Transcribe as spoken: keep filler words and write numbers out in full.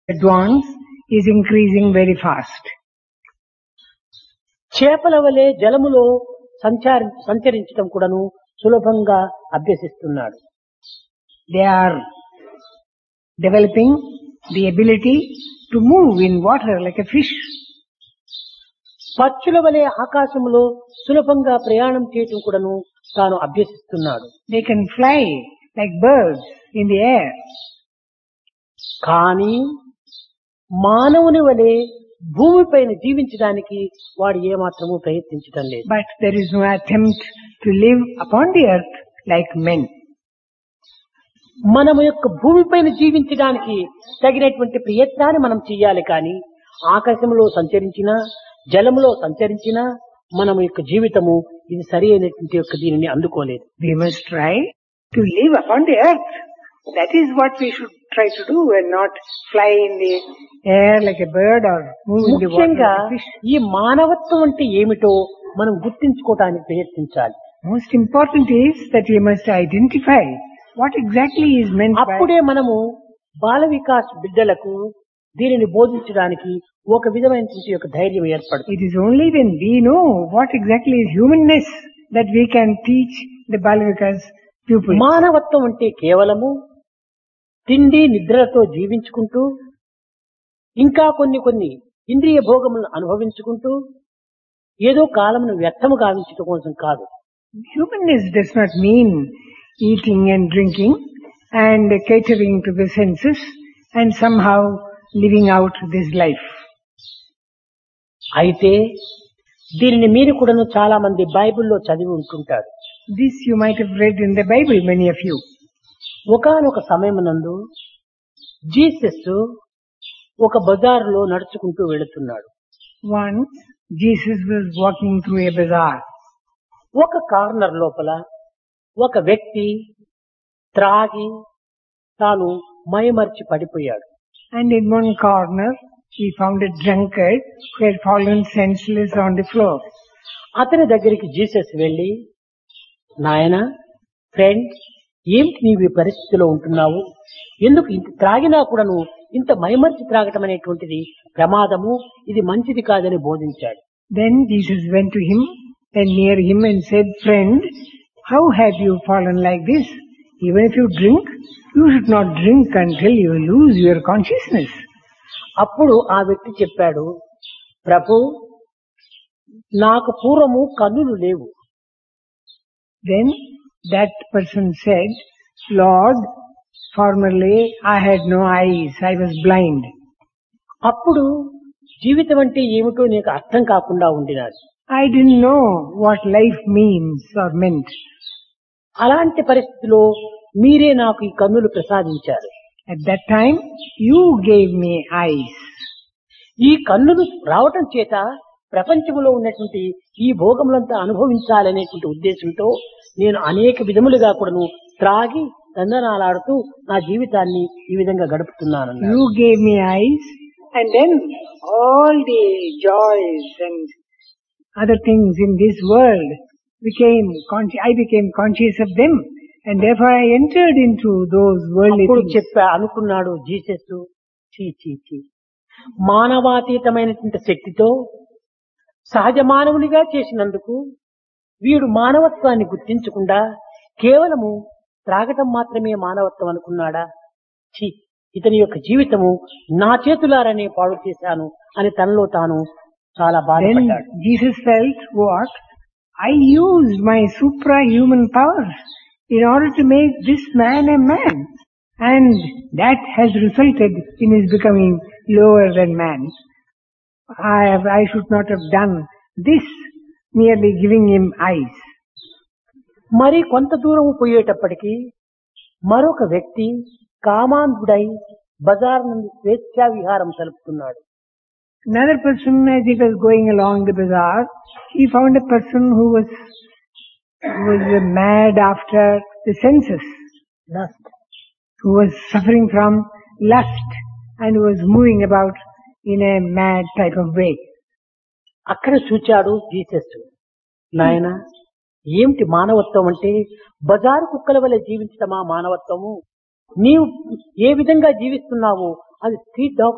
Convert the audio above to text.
advance is increasing very fast. చేపల వలె జలములో సంచార సంచరించడం కూడాను సులభంగా అభ్యసిస్తున్నాడు. They are developing the ability to move in water like a fish. పక్షుల వలె ఆకాశములో సులభంగా ప్రయాణం చేయటం కూడాను తాను అభ్యసిస్తున్నాడు. They can fly like birds in the air. కానీ మానవుని వలె భూమిపైన జీవించడానికి వాడు ఏమాత్రము ప్రయత్నించటం లేదు. But there is no attempt to live upon the earth like men. మనము యొక్క భూమిపైన జీవించడానికి తగినటువంటి ప్రయత్నాన్ని మనం చెయ్యాలి. కానీ ఆకాశంలో సంచరించినా జలములో సంచరించినా మనము యొక్క జీవితము ఇది సరి అయినటువంటి యొక్క దీనిని అందుకోలేదు. We must try to live upon the earth. That is what we should try to do, and not fly in the air like a bird or move in the water ముఖ్యంగా like a fish. ఈ మానవత్వం అంటే ఏమిటో మనం గుర్తించుకోవడానికి ప్రయత్నించాలి. Most important is that we must identify what exactly is meant by. అప్పుడే మనము బాల వికాస్ బిడ్డలకు దీనిని బోధించడానికి ఒక విధమైనటువంటి యొక్క ధైర్యం ఏర్పడుతుంది. It is only when we know what exactly is humanness that we can teach the Balavikas pupils. మానవత్వం అంటే కేవలము తిండి నిద్రలతో జీవించుకుంటూ ఇంకా కొన్ని కొన్ని ఇంద్రియ భోగములను అనుభవించుకుంటూ ఏదో కాలమును వ్యర్థము గావించడం కోసం కాదు. Humanness does not mean eating and drinking and catering to the senses and somehow living out this life. అయితే దీనిని మీరు కూడాను చాలా మంది బైబిల్లో చదివి ఉంటుంటారు. This you might have read in the Bible, many of you. ఒకానొక సమయమునందు జీసస్ ఒక బజారులో నడుచుకుంటూ వెళుతున్నాడు. Once Jesus was walking through a bazaar. ఒక కార్నర్ లోపల ఒక వ్యక్తి త్రాగి తాను మైమర్చి పడిపోయాడు. And in one corner he found a drunkard who had fallen senseless on the floor. అతని దగ్గరికి జీసస్ వెళ్లి, నాయనా, ఫ్రెండ్, ఏమిటి నీవు ఈ పరిస్థితిలో ఉంటున్నావు? ఎందుకు ఇంత త్రాగినా కూడాను ఇంత మైమర్చి త్రాగటం అనేటువంటిది ప్రమాదము, ఇది మంచిది కాదని బోధించాడు. Then Jesus went to him and near him and said, friend, how have you fallen like this? Even if you drink, you should not drink until you lose your consciousness. అప్పుడు ఆ వ్యక్తి చెప్పాడు, ప్రభు, నాకు పూర్వము కన్నులు లేవు. Then that person said, Lord, formerly I had no eyes, I was blind. అప్పుడు జీవితం అంటే ఏమిటో నీకు అర్థం కాకుండా ఉండినాడు. I didn't know what life means or meant. అలాంటి పరిస్థితిలో మీరే నాకు ఈ కన్నులు ప్రసాదించారు. At that time, you gave me eyes. ఈ కన్నులు రావటం చేత ప్రపంచంలో ఉన్నటువంటి ఈ భోగములంతా అనుభవించాలనేటువంటి ఉద్దేశంతో నేను అనేక విధములుగా కూడాను త్రాగి తందనాలాడుతూ నా జీవితాన్ని ఈ విధంగా గడుపుతున్నాను. You gave me eyes, and then all the joys and other things in this world became, consci- I became conscious of them, and therefore I entered into those worldly అప్పుడు things. చెప్పా అనుకున్నాడు జీసస్, చీ చీ చీ మానవాతీతమైనటువంటి శక్తితో సహజ మానవునిగా చేసినందుకు వీడు మానవత్వాన్ని గుర్తించకుండా కేవలము త్రాగటం మాత్రమే మానవత్వం అనుకున్నాడా? ఛీ, ఇతని యొక్క జీవితము నా చేతులారనే పాడు చేశాను అని తనలో తాను చాలా Then బాధపడ్డాడు. Jesus felt, what? I used my suprahuman powers in order to make this man a man, and that has resulted in his becoming lower than man. I, have, I should not have done this, merely giving him eyes. మరి కొంత దూరం పోయేటప్పటికి మరొక వ్యక్తి కామాంధుడై బజార్ నుండి స్వేచ్ఛా విహారం సలుపుతున్నాడు. Another person, as he was going along the bazaar, he found a person who was who was uh, mad after the senses, who was suffering from lust and who was moving about in a mad type of way. అక్కడ చూచాడు Jesus, నాయనా, ఏమిటి మానవత్వం అంటే బజారు కుక్కల వలె జీవించటమా మానవత్వము? నీవు ఏ విధంగా జీవిస్తున్నావో అది స్ట్రీట్ డాగ్